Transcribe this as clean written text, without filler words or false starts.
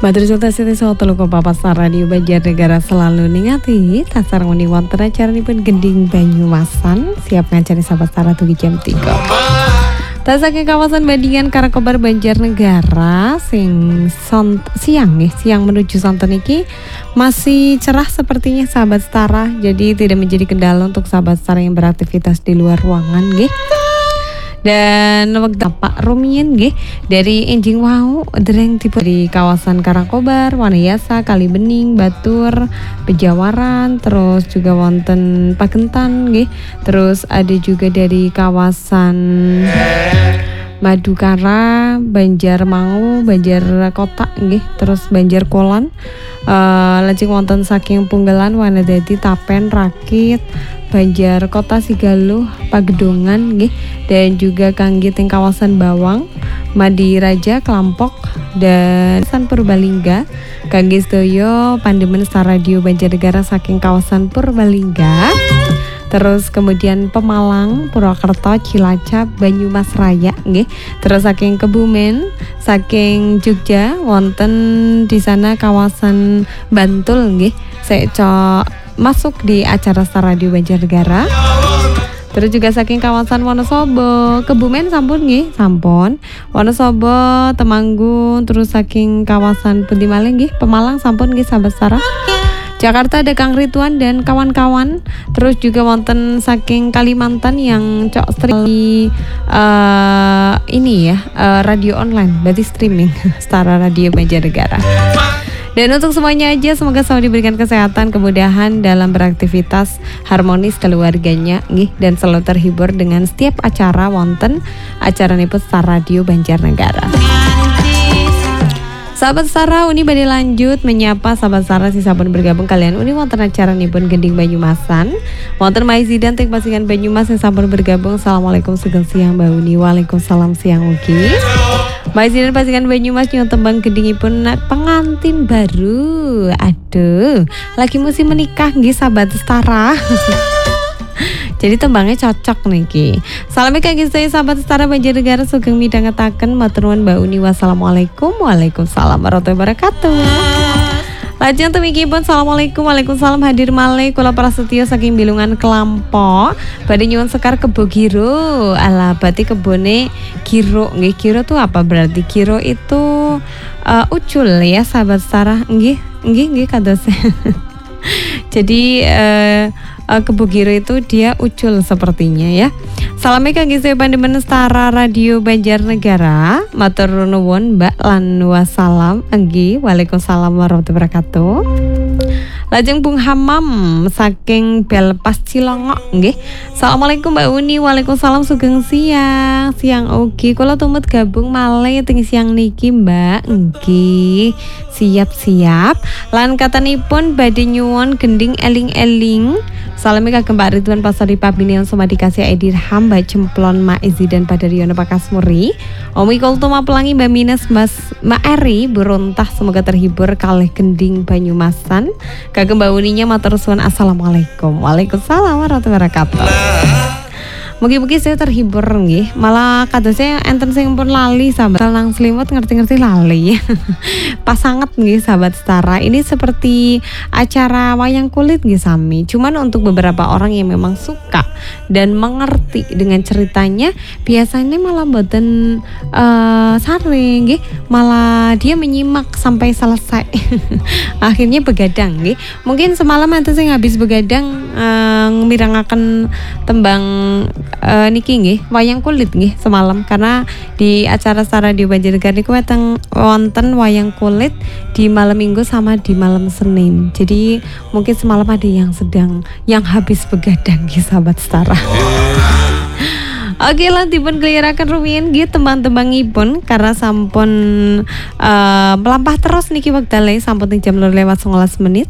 Matur suta siti soto loko papat radio Banjarnegara selalu ningati tasar nguni wonten acaranipun Gending Banyumasan siap ngajari sahabat Sara tugi jam 3. Tasake kawasan Bandingan Karakobar Banjarnegara sing siang menuju sonten iki masih cerah sepertinya sahabat Setara, jadi tidak menjadi kendala untuk sahabat Setara yang beraktivitas di luar ruangan nggih. Dan wekdal Pak Rumien nggih dari enjing wau dereng tipe di kawasan Karakobar, Wanayasa, Kalibening, Batur, Pejawaran, terus juga wonten Pagentan nggih. Terus ada juga dari kawasan Madukara, Banjarmangu, Banjar Kota nggih, terus Banjar Kolan. Lajeng wonten saking Punggelan, Wanadadi, Tapen, Rakit, Banjar Kota, Sigaluh, Pagedongan nggih, dan juga kangge teng kawasan Bawang, Madiraja, Klampok, dan San Purbalingga. Kangge sedaya pandemen Star Radio Banjarnegara saking kawasan Purbalingga. Terus kemudian Pemalang, Purwokerto, Cilacap, Banyumas Raya nggih. Terus saking Kebumen, saking Jogja wonten di sana kawasan Bantul nggih. Saya masuk di acara Star Radio Banjarnegara. Terus juga saking kawasan Wonosobo, Kebumen sampun nggih, sampun. Wonosobo, Temanggung, terus saking kawasan Pundi Malih nggih, Pemalang sampun nggih sahabat Sara. Jakarta ada Kang Ridwan dan kawan-kawan. Terus juga wonten saking Kalimantan yang radio online, berarti streaming Setara Radio Banjarnegara. Dan untuk semuanya aja semoga selalu diberikan kesehatan, kemudahan dalam beraktivitas, harmonis keluarganya nggih, dan selalu terhibur dengan setiap acara wonten acara nipun Star Radio Banjarnegara. Sahabat Sara, Uni badhe lanjut menyapa sahabat Sara si sampun bergabung kalian Uni wonten acara nipun Gending Banyumasan. Wonten Maizidan teng Pasingan Banyumas yang sampun bergabung. Assalamualaikum sugeng siang Mbak Uni. Waalaikumsalam siang ugi. Maizidan Pasingan Banyumas nyon tembang gendingipun pengantin baru. Aduh, lagi musim menikah nggih sahabat Setara. Jadi tembangnya cocok niki. Salam kangge sedaya sahabat Setara Banjarnegara sugeng midhangetaken matur nuwun Mbak Uni. Wassalamualaikum. Waalaikumsalam warahmatullahi wabarakatuh. Lajeng temikipun assalamualaikum. Waalaikumsalam hadir malih kula prasetyo saking Bilungan Kelampok. Badhe nyuwun sekar kebo giro. Ala berarti kebone giro nggih. Giro tuh apa berarti? Giro itu ucul ya sahabat Setara. Nggih kados. Jadi kebo giro itu dia ucul sepertinya ya. Salame kangge sedaya pandemen Setara Radio Banjarnegara. Matur nuwun Mbak lan wassalam. Nggih, waalaikumsalam warahmatullahi wabarakatuh. Lajeng Bung Hamam saking Belpas Cilongok nggih. Assalamualaikum Mbak Uni. Waalaikumsalam sugeng siang. Siang ugi kula tumut gabung malih teng siang niki Mbak. Nggih. Siap-siap. Lan katanipun badhe nyuwun gending eling-eling. Salami kagem Pak Ridwan Pasari Pabinion Somadi Kasih Edirham Mbak Cemplon Maizi dan Padaryono Pakasmuri Omi Kultuma Pelangi Mbak Minas Mbak Eri Berontah semoga terhibur kalih Gending Banyumasan. Kagem Mbak Uninya matur suwun assalamualaikum. Waalaikumsalam warahmatullahi wabarakatuh. Mugi-mugi saya terhibur nggih. Malah kadosnya enten sing pun lali sahabat. Nang selimut ngerti-ngerti lali. Pas sangat nggih sahabat Setara. Ini seperti acara wayang kulit nggih sami. Cuman untuk beberapa orang yang memang suka dan mengerti dengan ceritanya, biasanya malah mboten saring nggih. Malah dia menyimak sampai selesai. Akhirnya begadang nggih. Mungkin semalam enten sing habis begadang ngemirangaken tembang niki nggih wayang kulit nggih semalam, karena di acara Star Radio Banjarnegara niku wonten wayang kulit di malam Minggu sama di malam Senin. Jadi mungkin semalam ada yang habis begadang nggih sahabat Setara. Oke lah dipun keliraken rumiyin nggih tembang-tembangipun karena sampun melampah terus niki wektale sampun jam 2:19.